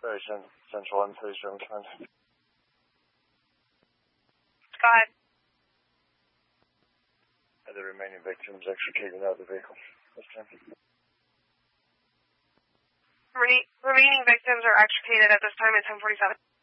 Very central M3, German command. Go ahead. Are the remaining victims extricated out of the vehicle this time? Remaining victims are extricated at this time at 10:47.